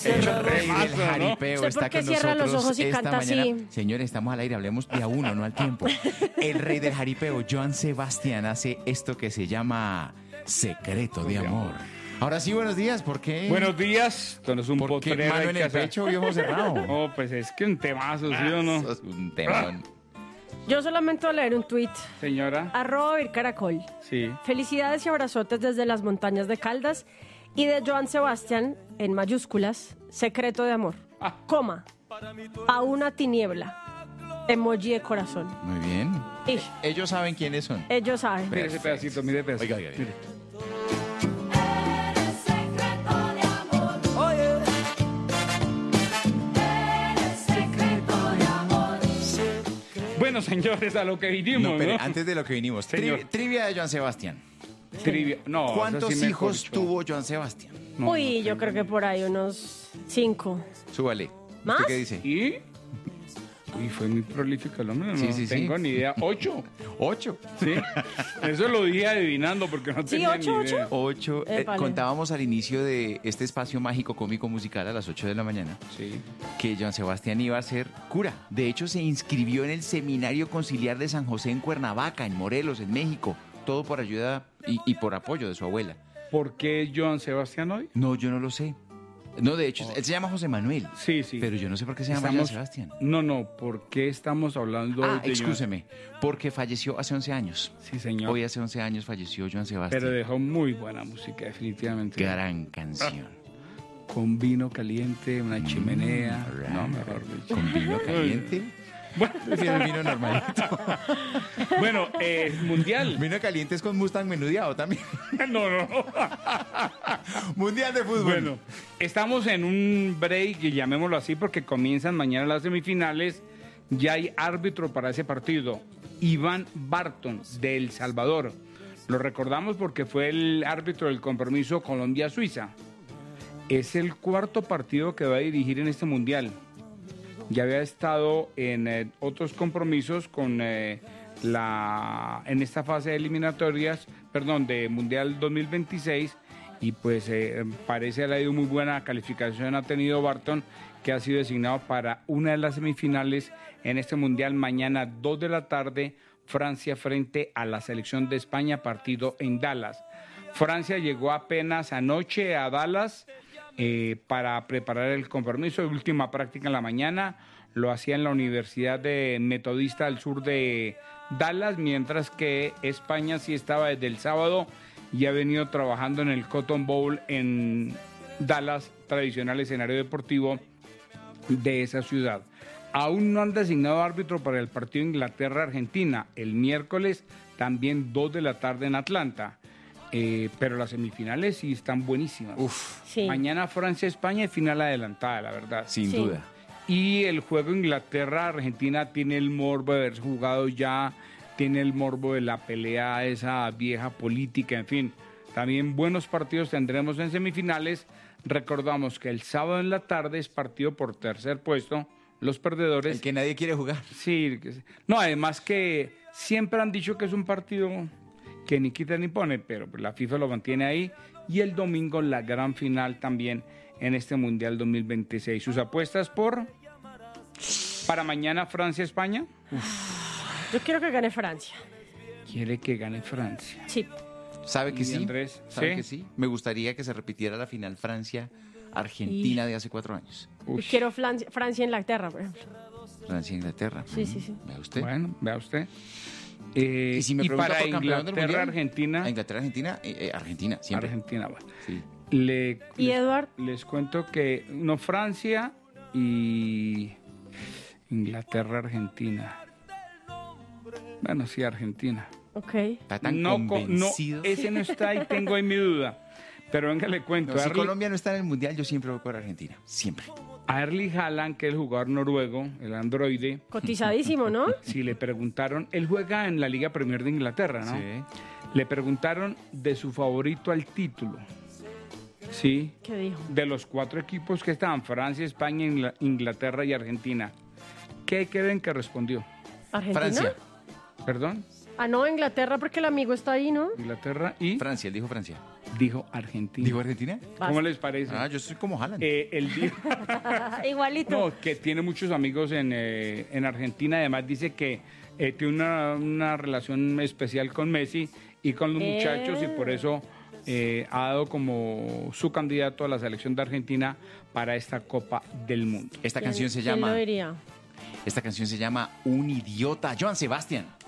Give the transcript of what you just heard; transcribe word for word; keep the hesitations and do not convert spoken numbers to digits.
El Señor, rey del Temazo, ¿no? jaripeo ¿Usted está por qué con cierra los nosotros ojos y esta canta mañana. así? Señores, estamos al aire, hablemos de a uno, no al tiempo. El rey del jaripeo, Joan Sebastián, hace esto que se llama Secreto de Amor. Ahora sí, buenos días, ¿por qué? Buenos días. Esto no es un ¿Por qué potrero. mano hay en que el hacer- pecho y ojo cerrado? Oh, pues es que un temazo, ¿sí o no? Eso es un temón. Yo solamente voy a leer un tuit. Señora. Arroba Vir Caracol. Sí. Felicidades y abrazotes desde las montañas de Caldas y de Joan Sebastián, en mayúsculas, Secreto de Amor. Ah. Coma. A una tiniebla. Emoji de corazón. Muy bien. Ish, Ellos saben quiénes son. ellos saben. Mire ese pedacito, mire ese pedacito. Oiga, oiga, oiga. Mire. Bueno, señores, a lo que vinimos, No, ¿no? pero antes de lo que vinimos, Señor. tri- trivia de Joan Sebastián. Trivia. No, eso ¿Cuántos sí me hijos corchó. tuvo Joan Sebastián? No, Uy, no yo sé. creo que por ahí unos cinco. Súbale. ¿Más? ¿Usted qué dice? ¿Y? Uy, fue muy prolífico el hombre, no Sí, sí, sí. tengo ni idea. ¿Ocho? Ocho. Sí. Eso lo dije adivinando porque no Sí, tenía ocho, ni ocho. idea. Ocho. Eh, Épale. contábamos al inicio de este espacio mágico cómico musical a las ocho de la mañana Sí. que Joan Sebastián iba a ser cura. De hecho, se inscribió en el Seminario Conciliar de San José en Cuernavaca, en Morelos, en México. Todo por ayuda y, y por apoyo de su abuela. ¿Por qué Joan Sebastián hoy? No, yo no lo sé. No, de hecho, él se llama José Manuel. Sí, sí. Pero yo no sé por qué se llama Joan Estamos- Sebastián. No, no, ¿por qué estamos hablando Ah, hoy de Joan? excúseme. Porque falleció hace once años. Sí, señor. Hoy hace once años falleció Joan Sebastián. Pero dejó muy buena música, definitivamente. Gran canción. Con vino caliente, una chimenea. Right. No, mejor dicho. Con vino caliente. Bueno, Prefiero el vino normalito. bueno eh, mundial. Vino caliente es con Mustang menudeado también. No, no. Mundial de fútbol. Bueno, estamos en un break, y llamémoslo así, porque comienzan mañana las semifinales. Ya hay árbitro para ese partido. Iván Barton, de El Salvador. Lo recordamos porque fue el árbitro del compromiso Colombia-Suiza. Es el cuarto partido que va a dirigir en este mundial. Ya había estado en eh, otros compromisos con eh, la en esta fase de eliminatorias, perdón, de Mundial dos mil veintiséis, y pues eh, parece que le ha ido muy buena calificación ha tenido Barton, que ha sido designado para una de las semifinales en este Mundial mañana dos de la tarde, Francia frente a la selección de España, partido en Dallas. Francia llegó apenas anoche a Dallas eh, para preparar el compromiso de última práctica en la mañana. Lo hacía en la Universidad de Metodista del sur de Dallas, mientras que España sí estaba desde el sábado y ha venido trabajando en el Cotton Bowl en Dallas, tradicional escenario deportivo de esa ciudad. Aún no han designado árbitro para el partido Inglaterra-Argentina. El miércoles también dos de la tarde en Atlanta. Eh, pero las semifinales sí están buenísimas. Uf, Sí. Mañana Francia-España y final adelantada, la verdad. sin Sí. duda. Y el juego Inglaterra-Argentina tiene el morbo de haber jugado ya, tiene el morbo de la pelea, esa vieja política, en fin. También buenos partidos tendremos en semifinales. Recordamos que el sábado en la tarde es partido por tercer puesto. Los perdedores... El que nadie quiere jugar. Sí, que sí. No, además que siempre han dicho que es un partido que ni quita ni pone, pero pues la FIFA lo mantiene ahí. Y el domingo la gran final también en este Mundial dos mil veintiséis. Sus apuestas por... Para mañana Francia-España. Yo quiero que gane Francia. Quiere que gane Francia. Sí. ¿Sabe que Y sí? Andrés, ¿Sabe ¿sí? que sí? Me gustaría que se repitiera la final Francia-Argentina de hace cuatro años. Yo Uy, quiero Flan- Francia-Inglaterra, por ejemplo. Francia-Inglaterra. Sí, sí, sí. ¿Ve usted? bueno, vea usted. Eh, Y si me pregunta para por campeón del mundial, Inglaterra-Argentina... a Inglaterra-Argentina, eh, eh, Argentina, siempre. Argentina, bueno. Sí. Le, ¿Y les, Eduard? les cuento que no Francia y Inglaterra, Argentina. Bueno, sí, Argentina. Ok. Está tan no, co- no, convencido. ese no está y tengo ahí mi duda. Pero venga, le cuento. No, si Erli- Colombia no está en el mundial, yo siempre voy por Argentina. Siempre. a Erling Haaland, que es el jugador noruego, el androide, Cotizadísimo, ¿no? si le preguntaron, él juega en la Liga Premier de Inglaterra, ¿no? Sí. Le preguntaron de su favorito al título. Sí. ¿Qué dijo? De los cuatro equipos que estaban, Francia, España, Ingla- Inglaterra y Argentina. ¿Qué creen que respondió? ¿Argentina? Francia. ¿Perdón? Ah, no, Inglaterra porque el amigo está ahí, ¿no? Inglaterra y... Francia, él dijo Francia. dijo Argentina. ¿Digo Argentina? ¿Cómo les parece? Ah, yo soy como Haaland. Eh, él dijo... Igualito. No, que tiene muchos amigos en, eh, en Argentina. Además dice que eh, tiene una, una relación especial con Messi y con los Eh. muchachos y por eso eh, ha dado como su candidato a la selección de Argentina para esta Copa del Mundo. Esta ¿Quién- canción se quién llama... lo diría? Esta canción se llama Un Idiota. Joan Sebastián.